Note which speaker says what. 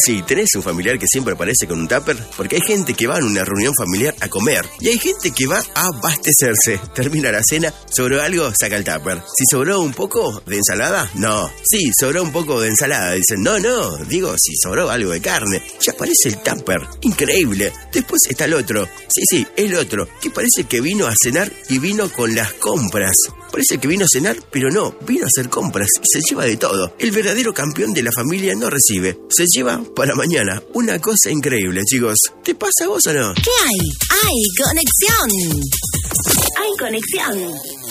Speaker 1: Sí, ¿tenés un familiar que siempre aparece con un tupper? Porque hay gente que va a una reunión familiar a comer y hay gente que va a abastecerse. Termina la cena, sobró algo, saca el tupper. Si sobró un poco de ensalada, no. Sí, sobró un poco de ensalada. Dicen, no, digo, si sobró algo de carne. Ya aparece el tupper. Increíble. Después está el otro. Sí, el otro, que parece que vino a cenar y vino con las compras. Parece que vino a cenar, pero no, vino a hacer compras y se lleva de todo. El verdadero campeón de la familia no recibe, se lleva para mañana. Una cosa increíble, chicos. ¿Te pasa a vos o no?
Speaker 2: ¿Qué hay? ¡Hay conexión! ¡Hay conexión!